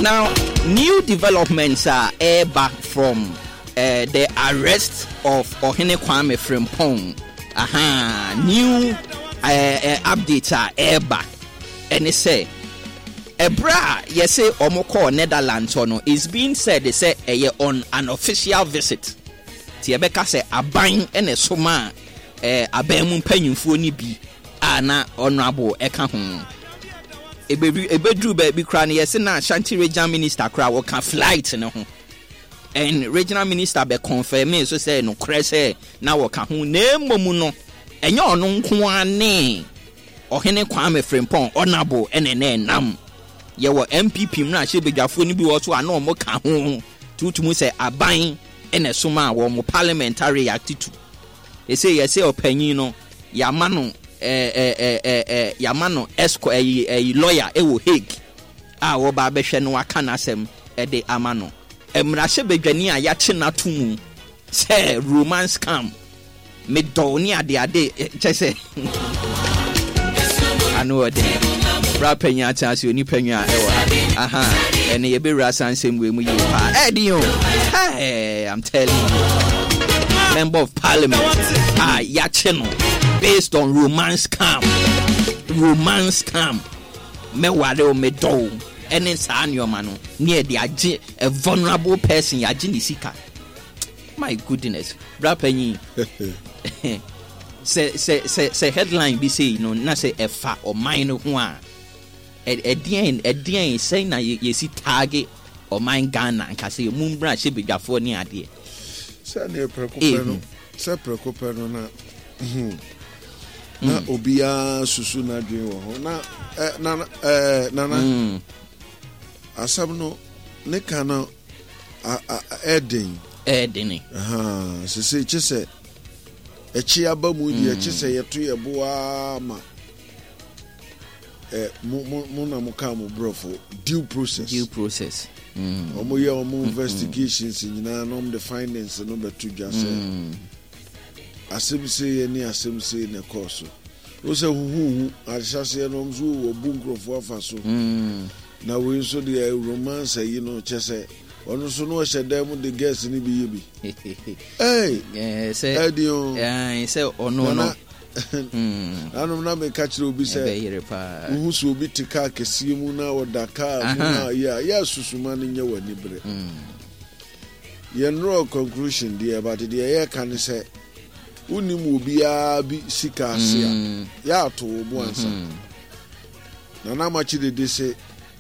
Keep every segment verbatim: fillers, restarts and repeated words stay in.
Now, new developments are uh, back from uh, the arrest of Ohene Kwame Frimpong. Aha, new uh, uh, updates are uh, back. And they say, Ebra, yes, say Omoko Netherlands or no, is being said they say uh, on an official visit. Tiabeka say a bang and a soma a bemun penny for ni bi ana honorable eka hum. A baby a bedroom baby cranny, yes, na Shanti Regional Minister crowd can flight no home. And regional minister be confirm me so say no crese na wo ka ho na momu no enye ono nko ane Ohene Kwame Frimpong honorable ene nam ye wo M P P mna hye bedwafo ni bi wo so ana omo ka ho tutumu say aban ene soma wo mo parliamentary activity they say yes say opanyin no yamano eh eh eh eh yamano esco eh lawyer e wo Hague a wo ba behwe no aka na asem e de amano emrahye bedwani a yache na tumu say romance scam me do ni ade ade chese anu ode bra panya chance oni panya e wa aha ene ye be rasa nsem we mu yi pa edin hey I'm telling you member of parliament ah yache no based on romance scam romance scam me ware o me do any san your man near the age a vulnerable person yaji ni sika. My goodness bra panyi say say say say headline be say no na say efa or mine ho a e dien e dien say na ye si target or mine Ghana nka say mu bra hye bedwafo ni ade say na prekope no say prekope no na na obia susu na dwen wo ho na na eh na na asam no ne kana edin edin aha se se chese echi aba mu di chese yeto ye boa ma eh mu mu na mu ka mu brofo due process due process mm omo ye omo investigations nyina no the findings no betu dwa se asem se ye ni asem se ne course o se huhu arishase no mzu wo bunkrofo afa so mm na we so the romance you know chese ono so no shedem the guest ni bi bi hey eh say edio eh say ono no mm anu na me catch obi say uhu so obi tika kesi mu na odaka mu na ya ya susuma ni nye wani bre mm ye no conclusion there but the ye can say unim obi a bi sika asia ya to obu ansa na na machi de de say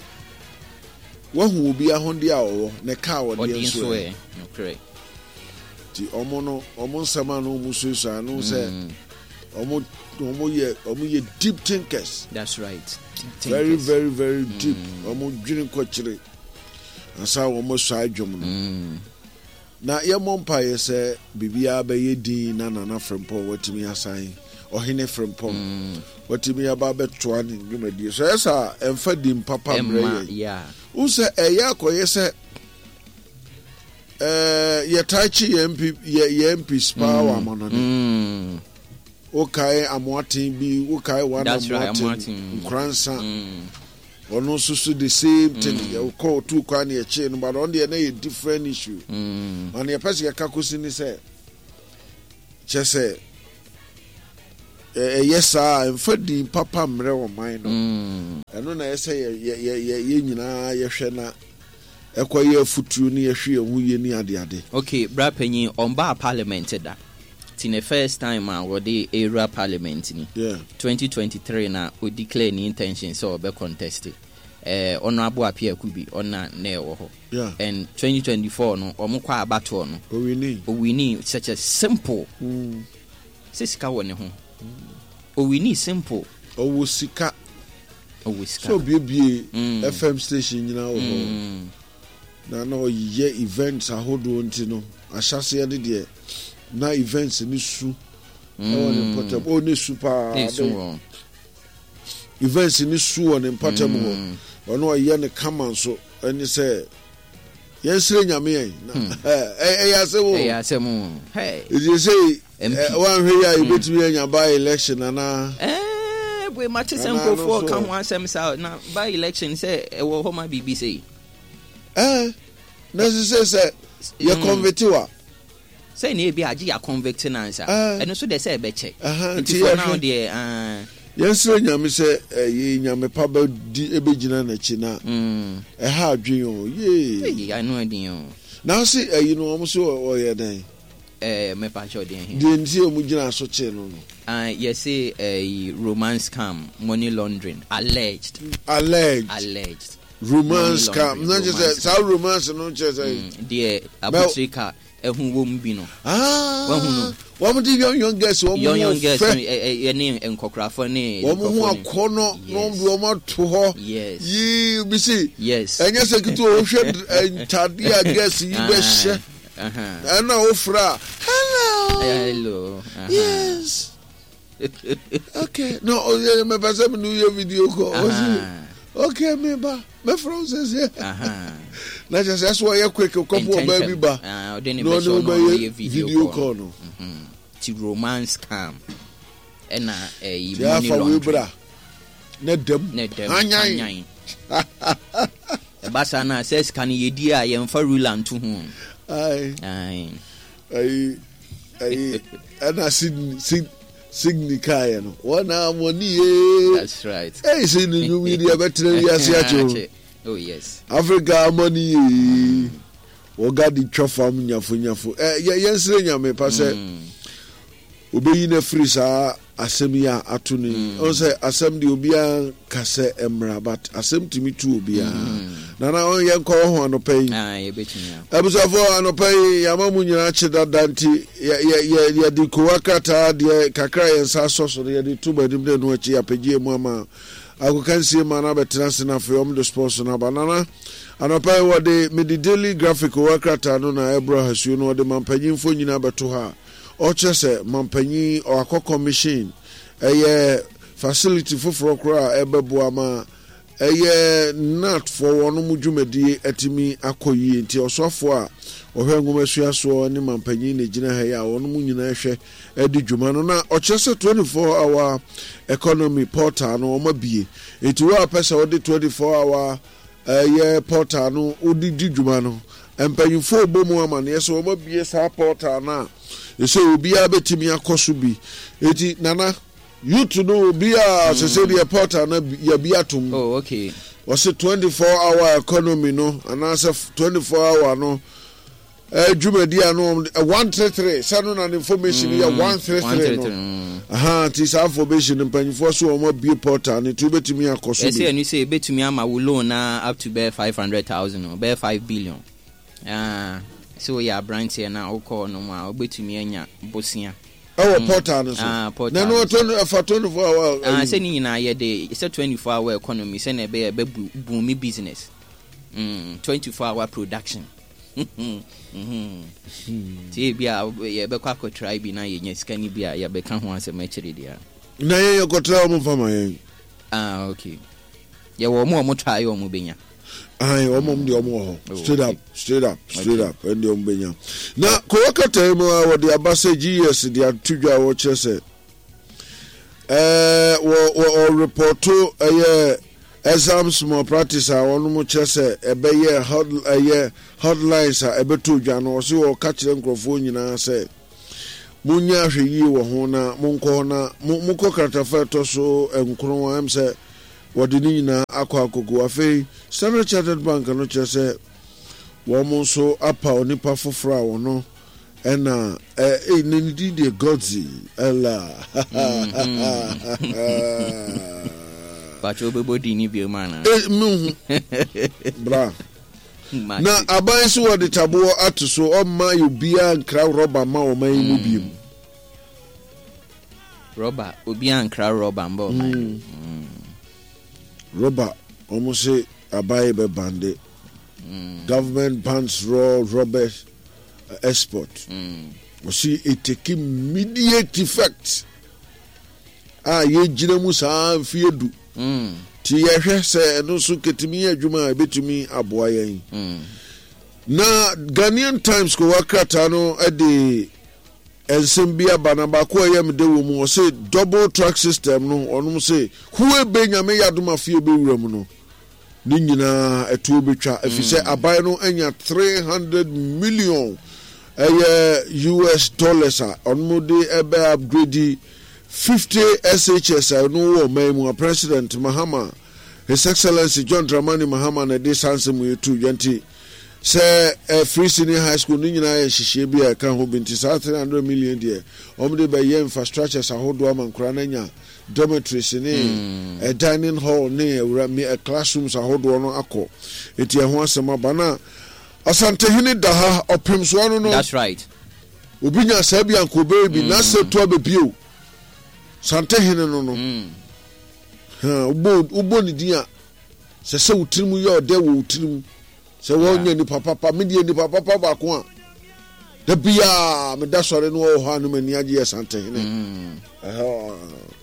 wahu obi ahonde a owo ne ka wo de so e no correct ti omo no omo nsama no mu so so anu say omo omo ye omo ye deep thinkers. That's right. Very very very deep omo dwin ko kire asa omo so adwom no na ye mompa ye say bibia ba ye din na na na Frimpong watimi asan Ohene Frimpong watimi aba beto ani dwumadi so esa emfa dim papa mre ye yeah unse eya koye se eh ye tachi ye M P ye M P power amano ne okay amoatin bi okay one amoatin kransa ono susu the same thing you call two kwan ye che no but on the na different issue and ye person ye kakosi ni say chese eh yes sir mfadi papa mre wo man no eno na ye say ye ye ye nyina ye hwe na ekoye afutuo ni ye hwe hu ye ni ade ade. Okay bra panyin on ba parliament da in the first time uh, we the area parliament ni yeah twenty twenty-three na we declare ni intention so be contest eh honorable apia kubi ona na e wo ho yeah and twenty twenty-four no omukwa abato no o wini o wini such a simple mm sisika woni ho o wini simple o wo sika o wo sika so biebie F M station nyina wo ho na na o ye events ahodo nti no ahyase ye de na events ni su on important o ni super events ni su on important ho ono ye ne kama so ani say yensire nyame na eh eh asemo eh asemo hey you say one hwe ya ibetimi anya by election na eh we match some go for come one sem say na by election say e wo homa bibi say eh na say say you convict wa say na be agi ya convict na answer and so they say be check nti for now there ah yes nyame say eh nyame pa ba di ebegina na chi na eh ha adwen o ye I know adwen o now see eh you know am so o ye dan eh me pa cho den he di nti o mu gina so che no no ah yes say eh romance scam money laundering alleged alleged alleged romance scam na just say romance no just say there apotrika ehun wo mu bi no ah wa hu no wa mu di young young girls wo mu young girls eh ne enkokrafo ne wo mu hu akono no bi wo ma to ho yes yi bi see yes enya sekito o hwe entade a girls yi be hye aha ana ofra hello hello yes okay no me pasa me no video call okay me ba me from says aha na just as why you quick couple of baby ba ah no no be video call no mhm ti romance scam ena eh money laundering na dem na dem anyan e basa na says kan yedi a ye mfa ruler nto ho ai ai ai ai ana sin sin significa no wana money eh that's right eh say new media better ya see acho oh yes Africa money eh o gadi twafam nyafo nyafo eh yensire nyame pa se obeyi na free sa asem ya atuni o say asem de obia kase emra but asem timi tu obia na na on yen ko ho anopai ah ye betunya abusafo anopai yamamu nyina chida danti ya ya ya di ko wakata de kakra yensa soso de de tubadim de no achi apagye mu ama agokansie mana betena sena fe om de sports na banana anopai wode medi daily graphic wakata no na ebro hasu no de mampanyimfo nyina beto ha o chese mampanyi o akoko machine eye facility foforo kra ebebo ama eye not for one mu dwumadi atimi akoyi nti osofo a ohwengu masuaso ni mampanyi ne gina ha ya wonu mu nyina hwe edi dwuma no na o chese twenty-four hour economy portal no omabie enti wa pesa odi twenty-four hour eye portal no odi di dwuma no empanyifo bomu amane yeso omabie sa portal na ese obi abetimi akoso bi eti nana you to know be a say the portal na ya bi atum oh okay was it twenty-four hour economy no and answer twenty-four hour no eh dwumadi ano one thirty-three sanu na information ya one thirty-three no aha ti sa information mpanyifo so o ma bi portal ni to betimi akoso bi ese enu say betimi ama wo loan na up to be five hundred thousand or be five billion ah so ya branch here na o call no ma obetumi anya bosia oh portal no so ah portal na no twenty-four hour ah say ni nyina ye de say twenty-four hour economy say na be be boom business mm twenty-four hour production mhm mhm ti bia ye be kwa ko try bi na ye nya sika ni bia ye be ka ho asem a kire dia na ye ye ko try o mo fama ye ah okay ye wo mo mo try o mo benya ai omom de omo ho straight up straight up straight up and de ombenya na ko wakata mu wo de abase gs de atudwa wo chese eh wo wo reporto eh exams more practice a wonu mu chese ebe ye hot eh hotlines a ebe tudwa no so wo ka kire nkrofo nyina se munya hweyi wo ho na monko na muko kartafa to so enkro am se wodi ni na akwa akogo afei Standard Chartered Bank no chese wo mo so apa onipa foforo a wono ena eh ni di de godzi ela pacho bebodi ni bi mana eh mu bra na aban so wodi tabo ato so o ma yo bia nkra rubber ma o man mu biem rubber obi ankra rubber mbo rubber almost say abaye be bande mm. Government bans raw rubber uh, export mm. we see it take immediate effect ah ye jina mu sa fiedu mm. ti ye hwe se no so ketimi adwuma betumi aboa yen mm. na Ghanaian Times ko wakrata no e de ensembia banaba ko yem de wo mu say double track system no onum say who e benya me yadoma fie be wuram no ne nyinaa ɛto betwa efisɛ aban no anya three hundred million ɛyɛ U S dollars a ɔno de ɛbɛ upgrade fifty S H S a no wɔ man mu President Mahama His Excellency John Dramani Mahama na de sanse mu etu yanti sɛ uh, free senior high school ni nyinaa yɛ hyehyɛ bi a ɛka ho binti saa three hundred million deɛ ɔmo de bɛyɛ infrastructures ahodoɔ ama nkora na nya dormitories ne mm. a dining hall ne a classrooms ahodoɔ no akɔ eti ɛho asɛm aba na asantehene da ha ɔpem so ano no that's right obi nya saa bi anko baby mm. na sɛ to abebio santehene no no mm. ha ubo ubo ni dia sɛ sɛ wutirimu yɛ ɔdɛ wɔ wutirimu sɛ wɔn nya nipa papa me die nipa papa ba ko a da bia me da sɔre no wɔ hɔ anum ani agye yɛ santehene mm. uh,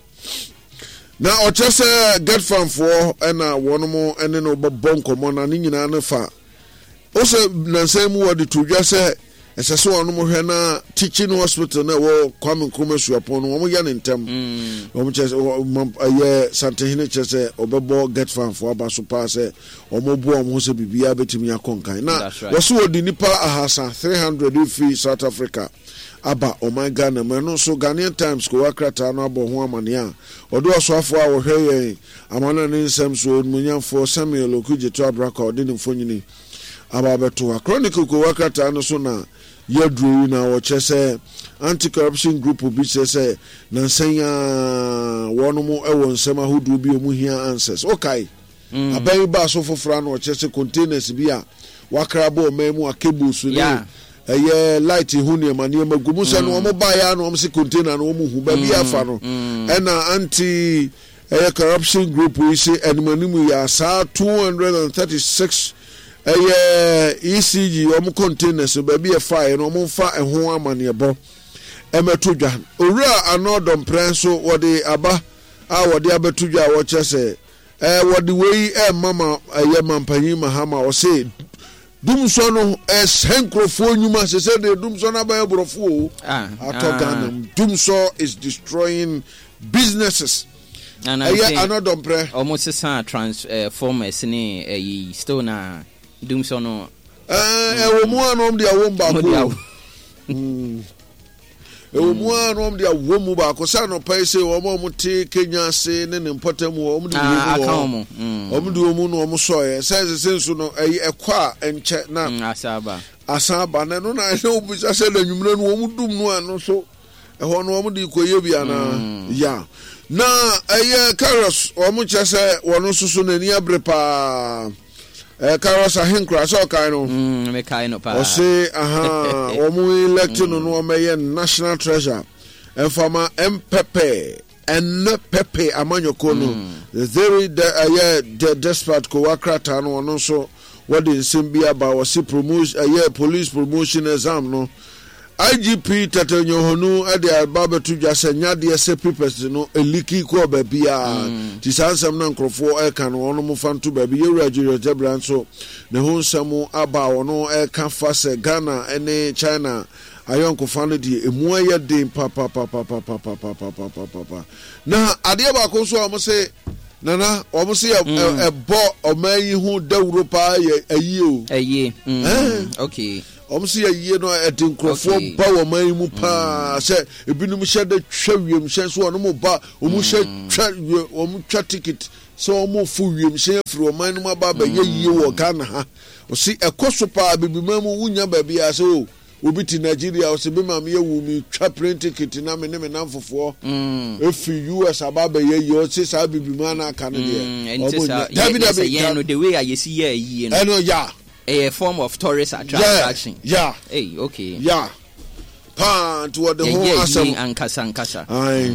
na ɔkyɛ sɛ get farm for ɛna wɔn mo ɛne no bɔbɔ nkɔmɔ na ne nyinaa ne fa ɔsɛ nansan mu wɔde to dwa sɛ ɛsɛ sɛ wɔn mo hwɛ na teaching hospital na wɔ Kwame Nkrumah Suapɔn no wɔn yɛ ne ntɛm wɔn kyɛ sɛ ɛyɛ santehene kyɛ sɛ ɔbɛbɔ get farm for aba so paa sɛ wɔn bu wɔn ho sɛ biribiara bɛtumi akɔ nkan na wɔso wɔde nipa ahasa three hundred fi South Africa aba ɔman Ghana mu ɛno nso Ghanaian Times ko wakrataa no abɔ ho amane a ɔde ɔsoafo a wɔhwɛ yɛn amana ne nsɛm so onumunyamfoɔ Samuel Okudzeto Abraka ɔde ne mfonyini aba bɛto a Chronicle ko wakrataa no so na yɛduro na wɔkyɛ sɛ anti-corruption group bi kyɛ sɛ nansan a wɔn mo ɛwɔ nsɛm ahodoɔ bi ɔmo hia answers okay mm. aban ba so foforɔ no wɔkyɛ sɛ containers bi a wakra bɔ ɔman mu a cables ne yeah. ɛyɛ light hu nneɛma nneɛma gu mu sɛ no wɔn ba ya no wɔn se container no wɔn hu baabi afa no ɛna anti ɛyɛ corruption group yi se ɛnumanimu yɛ saa two hundred thirty-six ɛyɛ E C G wɔn containers baabi ɛfa yɛ no wɔn fa ɛho amaneɛbɔ ɛmɛto dwa owura anɔdɔm prɛn nso wɔde aba a wɔde abɛto dwa a wɔkyɛ sɛ ɛɛ wɔde wei ɛɛma ɛyɛ mampanyin Mahama ɔse dumso no ɛsɛn nkurɔfoɔ nnwuma sɛ sɛ de dumso no abɛyɛ borɔfo o atɔ Ghana dumso is destroying businesses ɛyɛ anɔdɔm prɛ ɔmo sesa transformers ne ɛyi still na dumso no ɛwɔ mu a nom de awom baako ɛwɔ mu a nom de awom mu baako sɛ anɔpa yi sɛ wɔn a wɔn te Kenya ase ne ne mpɔtam wɔn de wɔn mu wɔn de wɔn mu na wɔn sɔɔ sɛ sɛ nso no ɛyi ɛkɔ a nkyɛ na asaba asaba na no na ɛna obi sɛ sɛ n'anwumire no wɔn dum no ano so ɛhɔ no wɔn de kɔ yɛ bi ana ya na ɛyɛ carrots wɔn kyɛ sɛ wɔn nso so n'ani abere paa. Eh Carlos ahinkra so kai no mm me kai no pa o se aha o mu elect no no meye national treasure enfama mpepe en pepe amanyoko no the very uh, the despot ko wakrata no no so what is simbia ba o se promotion uh, police promotion exam no I G P tatanyo honu ade ababetu dwase nyade se papers no eliki ko ba bia ti sansam na nkrofo e kan wono mo fanto ba bi yewura Julio Jebran so ne ho nsam aba wono e kan fa se Ghana ene China ayonko fano di emu aye den pa pa pa pa pa pa pa pa pa pa pa na ade ba ko so o se nana o mo se e bo o mayi hu dawuro pa ye ayi o ayi mm okay om si ye no edin krofo ba wo man mu pa se ebinum hye da twa wiem hye so no mo ba om hye twa om twa ticket so om fu wiem hye firi o man mu ba ba ye ye wo Ghana ha o si ekoso pa bibima mu wunya ba bia se o obi ti Nigeria o se be ma me ye wu mi twa plane ticket na me ne me nan fofo efi U S aba ba ye ye o se sa bibima na aka ne de o mo ye no the way I see ye ye no eno ya a form of tourist attraction. Yeah. Hey, okay. Yeah. Pan to the whole asem ankasa ankasa. Aye.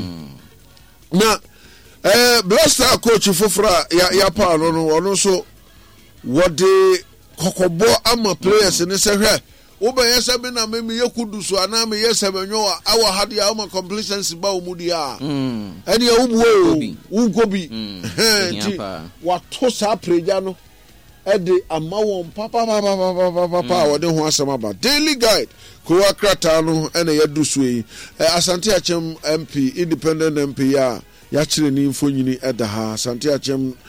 Na eh blaster coach fofra ya ya pa no no ono so what the kokobo ama players ne se hwe wo be yesa be na me me yakudu so ana me yesa benyo awa hade ya ama complacency ba omudi a. Mm. Ene ya wubu wo gobi. Eh wa to sa preja no ede amawon papa papa papa papa wode ho asem aba daily guide ko akrata no ene yadu so yi Asante Achem M P independent M P ya ya kire ni mfonyini eda ha Asante Achem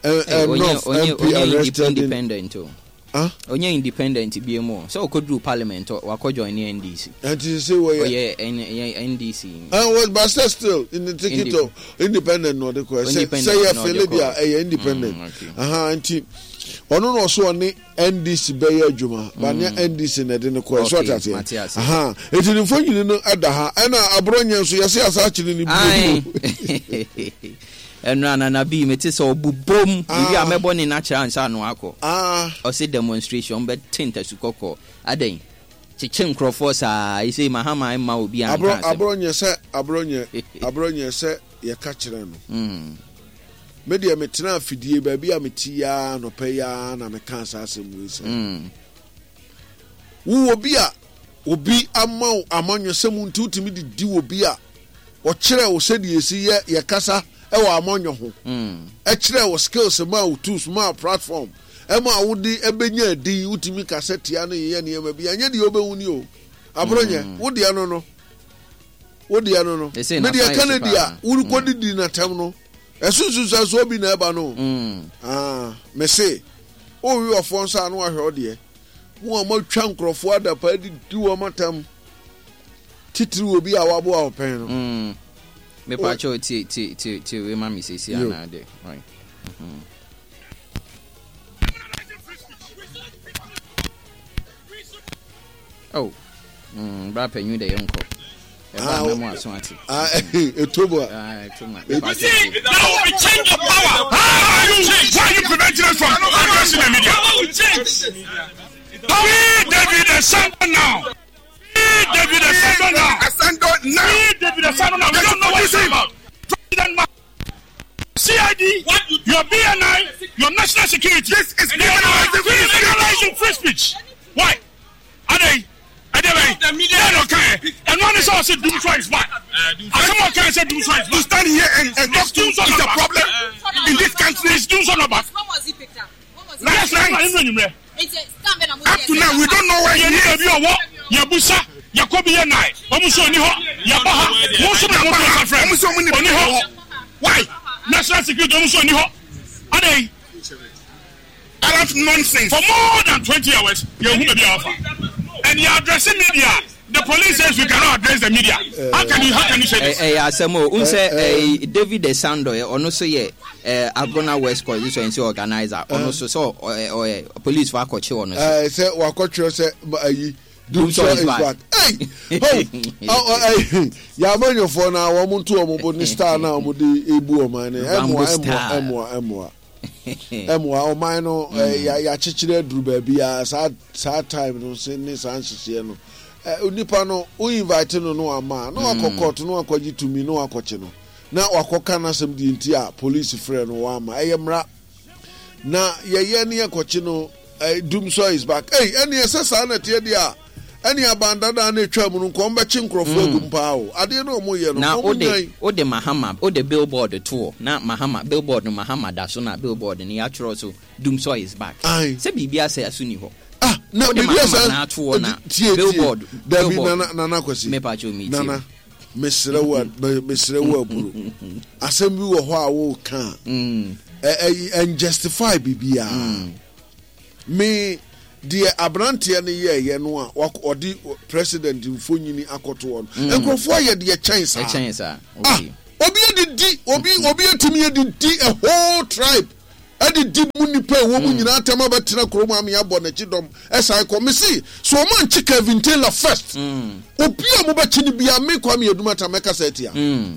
enough M P arrested independent o ah onye independent bi emo so okodru parliament wako join N D C and you say where yeah N D C and was but still in the ticket of independent no the question say ya Philadelphia eh independent aha anti ono no so oni N D C be ya adwuma ba ne N D C na de ne ko so tate aha eti ni fonyini no ada ha na abronye so yese asa akiri ni bu eno na na bi meti so obubom bi amebo ni na cha nsa no akọ ah o se demonstration be tinta sukoko aden chiche nkrofo sa ise mahama ma obi an kan abronye se abronye abronye se ye ka kire no mm media metena afidie ba bi ameti ya no pe ya na me kan sa asemu ise mm wo obi a obi amau amanyo semu nti utimi di obi a o kire o se di esi ye ye kasa e wa amonyo ho mm e kire wo skills ma wo tools ma platform e ma wo di ebenya di utimi cassette ya no ye ne ma bi anya di obehu ni o abronye wo di ano no wo di ano no media Canada wo ko di di na tem no esusu so obi na eba no mm ah me say o wi ofo nsa no ahwe ode wo amatwa nkrofo ada pa di di wo matam titiri obi a wabo a open no mm me pa cho ti ti ti ti we ma mi sisi ana de right mhm oh mm bra penyu de yonko e ba na mo aso ati ah etobo ah etobo now we change the power how you why you preventing us from addressing the media we David Asando now David Asando now Asando now David Asando now we don't know what you're saying about President C I D, your B N I, your national security. This is legalizing free speech. Why? Are they? Are they? The media don't care. And one is also doom twice. Why? Someone can say doom twies. You stand here and, and talk to is a problem in this country. It's doom son of us. When was he picked up? Last night. Up to now, we don't know where he is. Yabusa, Yakobi and I. Omuso Niho, Yabaha, most of the friends. Why? National security Omuso Niho. Are they? Arab nonsense. For more than twenty hours, you're going to be alpha. And you're addressing media. The police says we cannot address the media. Uh, how can you how can you say this? Eh, eh, Asemo, unse eh David Asando, ono so ye eh Agona West Coast this one organizer. Ono so so eh police for akoche ono. Eh say wakoche say ayi do so is back. Hey. Oh ya manyo for na wo muntu o mo ni star na mo de ebu o man. Emo emo emo emo. Emwa o man no ya ya chichire duru ba bia sa sa time no se ni san hihie no. Onipa no o invite no no ama no akokot no akwaji tumi no akoche no na wakoka na sem di nti a police frɛ no wa ama eyemra na yeye ne akoche no doom so is back hey ene esesa na tie dia ene abandada na etwa mu no nkombe chi nkrofo agumpa o ade no mo ye no na ode ode mahama ode billboard to na mahama billboard no mahama da so na billboard ne ya tworo so doom so is back se bibia se asuni ho ah na bibia se na to na billboard David nana nana kwasi me pa cho mi nana mesre wa mesre wa buru asem bi wo ho a wo kan mm eh and justify bibia me die abrante ne ye ye no a odi president mfonyini akoto on enkrofo ye de chance a chance a okay obi de di obi obi etimi de di a whole tribe adi di munipa wo mu nyina atema betena kromo am ya bo na chidom esai ko mesi so man chi Kevin Taylor first mm obi am be chi ni bia me kwa me eduma ta meka setia mm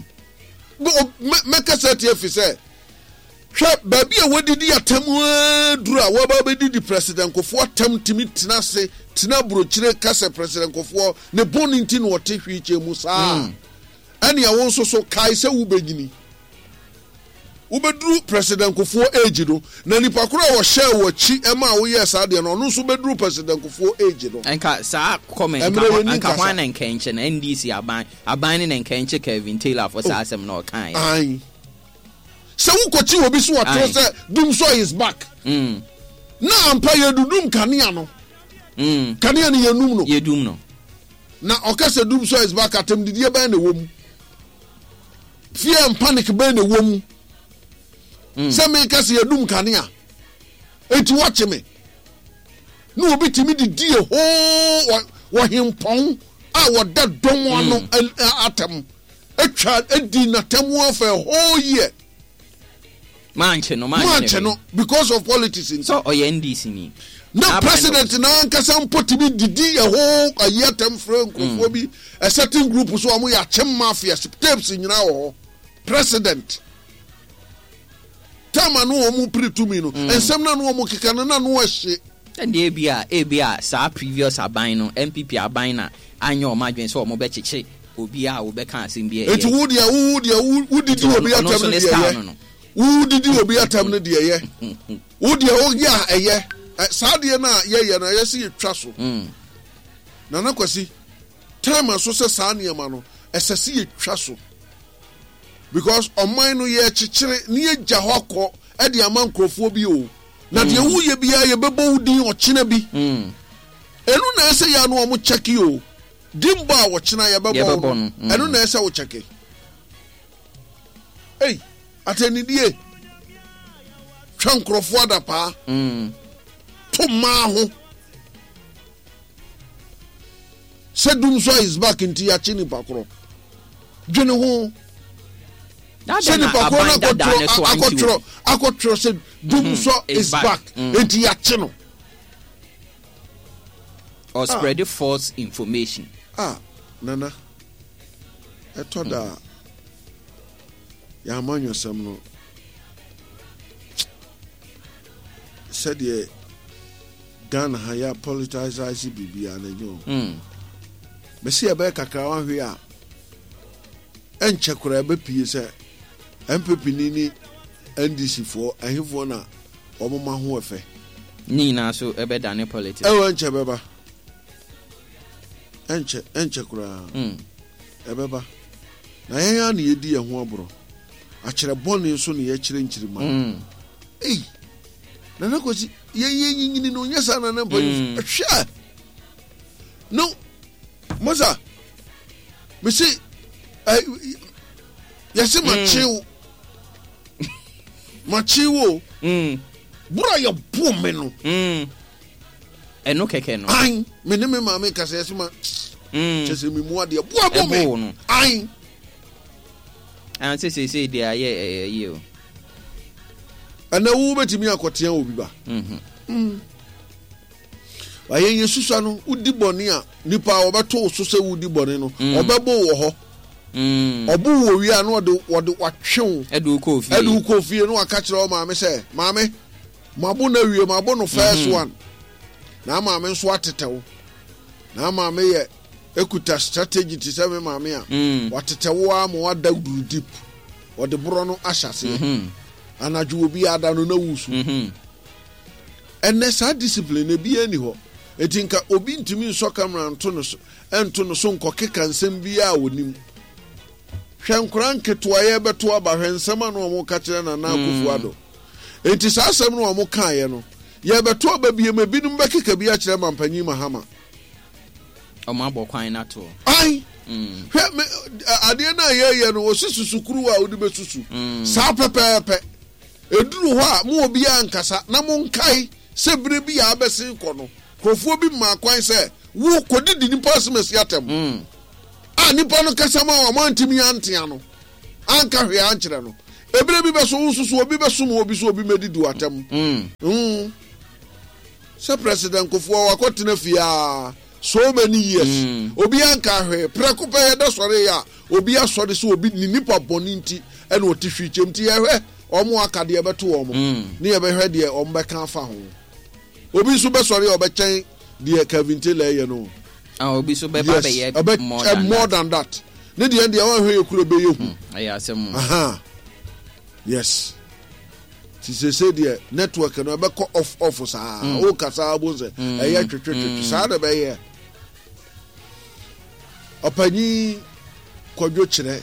meka setia fi say hwe baby a wodidi atemu duru a wo ba be di president kofo atem timi tena se tena brochire kase president kofo ne boninti no wote hwiche mu saa ani a won so so kai se wo begini ubedru president kofo age do na nipa kura wo share wo chi ema wo yes ade no no so bedru president kofo age do enka sa comment enka hwan na nkenche na N D C aban aban ne nkenche Kevin Taylor for sa asem no kan ai se wo kochi obi so wato se doom so is back mm na ampa ye dudum kanea no mm kanea ne yenum no yedum no na okase doom so is back atem didie ban na wom fear and panic ban na wom se me ka se yadum kanea enti watch me no obi timi di die ho wo himpon a wo da dom ano atem etwa edi na temu of a whole year manche no manche no because of politics in so oye N D C ni na president na nkasa mpotimi didi a whole a year term frame ko bi a certain group so amu ya chem mafia tapes nyina wo president tama no omu pritumi no ensem na no omu keka na na no ahye and e bia e bia sa previous aban no M P P aban na anyo omadwen so omo be cheche obi a wo be kan asem bia eti wo dia wo dia wo didi obi atam ne dia wo didi obi atam ne dia ye wo dia wo ya eye sa dia na ye ye na ye se yetwa so na na kwasi time so se sa ne ma no esese yetwa so because oman no ye chichire ne ye gya hokọ e de aman krofo bi o na de wu ye bia ye bebo udin o chena bi enu na ese ya no omo check o dimba a wo chena ye bebo no enu na ese wo check ei ateni die twan krofo ada pa mm to ma ho se dum so is back into ya chini pakro dwene ho se ni pakro na akotro akotro akotro se dum so is back into ya chino or spread false information ah nana etoda ya manyo sam no said ye Ghana ha ya politicize bibia na nyo mm me se ebe kakra wan hwe a enche kura ebe pie se M P P ni ni N D C fo ahifo na omoma ho efe ni na so ebe dane politics e wan che beba enche enche kura mm ebe ba na yen ya na yedi ye ho abro a kire boni so na ye kire nkire ma mm ei na na kosi ye ye nyini no nyesa na na mpa hwa no moza me say yesi machiwo machiwo mm bura ya bome no mm eno keke no ai me ne me ma me kasa yesi ma mm chese me mu ade bua bome ai an say say say dia ye ye o ana wu betimi akotea obi ba mhm mm ayen yesusa no udi boni a nipa obeto so se udi boni no obebo wo ho mm obu wo wi anu ode ode watwew edu ko fie edu ko fie no aka kire o maame se maame mabu na wie mabu no first one na maame nso atetew na maame ye ekuta strategy ti se me maame a watetew a mo wada guru deep ode bro no ahyase anaju obi ada no na wusu mhm enne sa discipline e bi ani ho etinka obi ntimi nso camera nto no so ento no so nkokeka nsem bi a wonim hwenkran keto aye beto aba hwensem na omo ka kire na na akufu ado enti sa asem no omo kan ye no ye beto aba bi em binum bekeka bi a kire mampanyi mahama omo abokwan na to ai mm hwe ade na ye ye no osisusukuru a odi besusu sa pepepe eduru ho a mo obi ankasa na mo nkai se bire bi ya abese ko no krofo bi ma kwan se wo kodidi ni pasmes yatem mm a nipa no kasa ma o mantimi antia no anka hwe ankere no ebire bi beso ususu obi beso mo obi so obi medidi watem mm mm se president Kofo wakotena fia so many years mm. obi anka hwe prekope he da sore ya obi asore so obi ni nipa boninti ene otihwi chemti ye hwe omo akade e beto omo ne ye behwe de omo beka afa ho obi so be sori obechen de Kevin Taylor ye no ah obi so be ba be ye more than more than that ne de de wan hwe ekuro be ye hu ayi asem aha yes si se se de network no be ko off off sa o kasa abonze e ye twetwetwe sa de be ye opanyi kodwo kire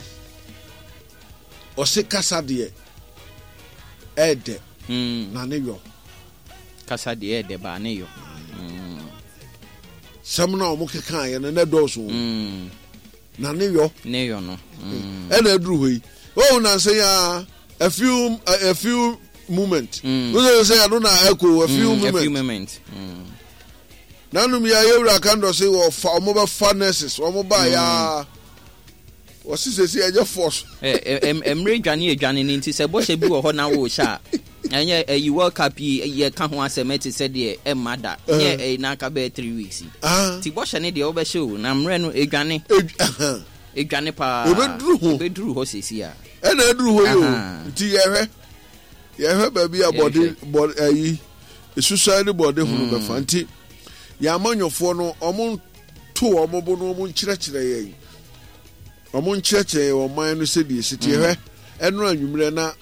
o se kasa de ede mm na ne yo kasa de ede ba ne yo mm samna o mo kekan ye na doso mm na ne yo ne yo no mm e na duru hoyi o na se ya a few a, a few moment mm. we say I don't know echo a few mm, moment a few moment mm. nanu mi ayewura kan do say wo fa omo ba furnaces omo ba ya wo si se se eje force eh emre dwane edwane ni nti se bo hye bi wo ho na wo sha anya e world cup ye ka ho asemeti se de e mada ye e na ka be three weeks ti bo hye ne de wo be hye o na mre no edwane edwane pa obeduru ho obeduru ho sesi a e na eduru ho yo nti ye hwe ye hwe ba bi abode body ayi esusuade body hunu be fa nti ya amanyofo no omo to omo bo no omo nkyerɛkyerɛ ye omo nkyerɛkyerɛ o man no se de siti hwe eno anwumre na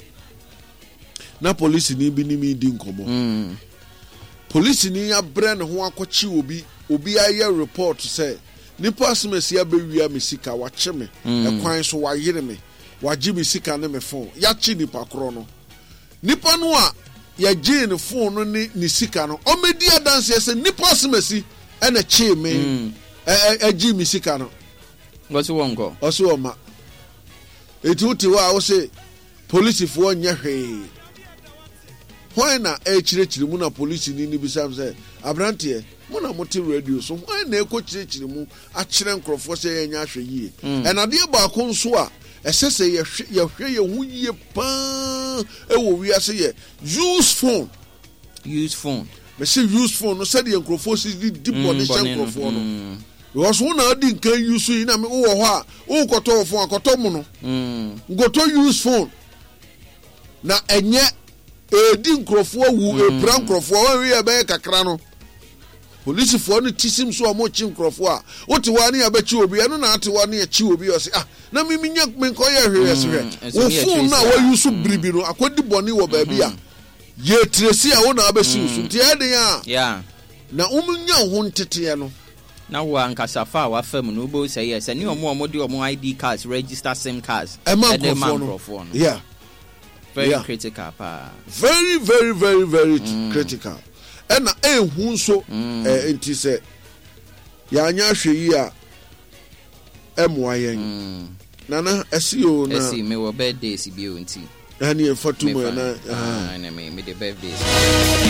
na police ni bi ni mi di nkomo mm. police ni ya bre ne ho akɔkye obi obi aye report say nipa asmesi abewia me sika wache me mm. ekwan so wayere me wagye me sika ne me phone ya chi nipa kro no nipa no a ya gye ne phone no ni ni sika no o medi adanse say nipa asmesi ena chi me mm. e agye me sika no ngoso wongo oso o ma etuti wa wo say police fo nya hwe why na e chirechiri mu na police ni ni bisam say abrante mu na moti radio so why na e ko chirechiri mu a kire nkrofo say ye nya hwe yie enade ba ko nso a esese ye ye hwe ye hu yie pa e wo wi ase ye use phone use phone me say use phone no say the nkrofo si di di body shan nkrofo no because who na di nkan use yi na me wo ho a wo koto phone akoto mu no mm goto use phone na enye edi nkrofo wu epra nkrofo wa wi be kakra no police fo no tisim so omo chi nkrofo a wote wa ne ya be chi obi eno na ate wa ne ya chi obi o se ah na mimi nya me nko ye hwe se hwe wo fu na wa yusu bribi no akodi boni wo ba bi a ye tresi a wo na ba si usu ti e den a yeah na umunya ho ntete no na wo ankasa fa wa fam no bo say yes ani omo omo de omo I D cards register sim cards e ma nkrofo no yeah very yeah. critical pa very very very very mm. critical and na ehu so mm. eh enti se ya anya hwe yi a emwa yen mm. nana esio na esi me wo birthday si bi o enti ani e fatumo na ah na me me the birthday